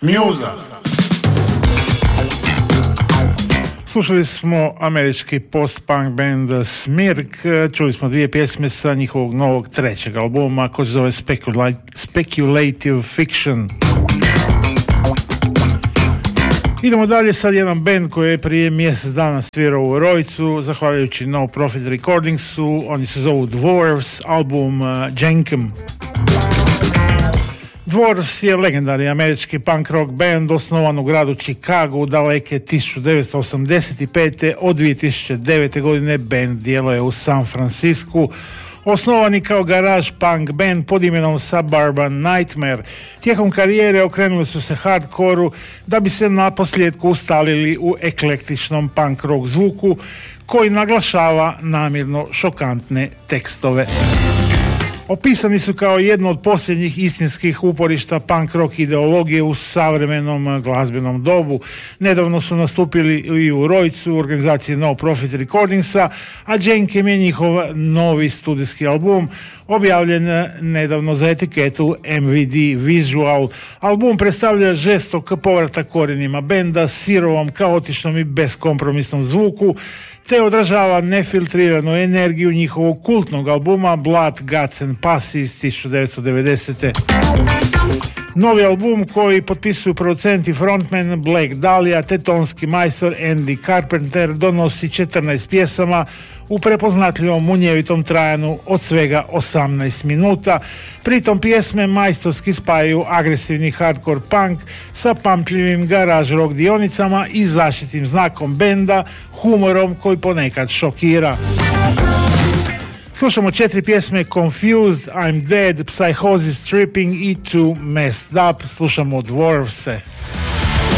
Mjuza. Slušali smo američki post-punk band Smirk, čuli smo dvije pjesme sa njihovog novog trećeg albuma koji se zove Speculative Fiction. Idemo dalje, sad jedan band koji je prije mjesec dana svirao u Rojcu, zahvaljujući No Profit Recordingsu, oni se zovu Dwarves, album Jenkem. Dwarves je legendarni američki punk rock band osnovan u gradu Chicagu daleke 1985. Od 2009. godine band djeluje u San Francisku. Osnovani kao garage punk band pod imenom Suburban Nightmare. Tijekom karijere okrenuli su se hardkoru da bi se naposljetku ustalili u eklektičnom punk rock zvuku koji naglašava namjerno šokantne tekstove. Opisani su kao jedno od posljednjih istinskih uporišta punk rock ideologije u savremenom glazbenom dobu. Nedavno su nastupili i u Rojcu u organizaciji No Profit Recordingsa, a Jenkem je njihov novi studijski album objavljen nedavno za etiketu MVD Visual. Album predstavlja žestok povratak korijenima benda, sirovom, kaotičnom i beskompromisnom zvuku, te odražava nefiltriranu energiju njihovog kultnog albuma Blood, Guts and Pussy iz 1990. Novi album koji potpisuju producent i frontman Black Dahlia te tonski majstor Andy Carpenter donosi 14 pjesama u prepoznatljivom munjevitom trajanju od svega 18 minuta. Pritom pjesme majstorski spajaju agresivni hardcore punk sa pamtljivim garage rock dionicama i zaštitnim znakom benda, humorom koji ponekad šokira. Slušamo 4 pjesme Confused, I'm Dead, Psychosis Tripping i Too Messed Up. Slušamo Dwarvese.